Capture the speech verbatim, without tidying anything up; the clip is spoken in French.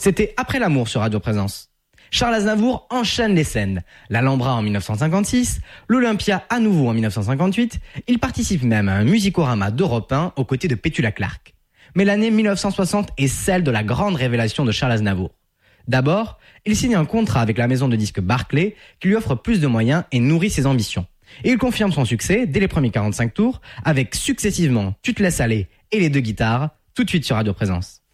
C'était Après l'amour sur Radio Présence. Charles Aznavour enchaîne les scènes. L'Alhambra en dix-neuf cent cinquante-six, l'Olympia à nouveau en dix-neuf cent cinquante-huit. Il participe même à un musicorama d'Europe un aux côtés de Petula Clark. Mais l'année dix-neuf cent soixante est celle de la grande révélation de Charles Aznavour. D'abord, il signe un contrat avec la maison de disques Barclay qui lui offre plus de moyens et nourrit ses ambitions. Et il confirme son succès dès les premiers quarante-cinq tours avec successivement Tu te laisses aller et les deux guitares, tout de suite sur Radio Présence.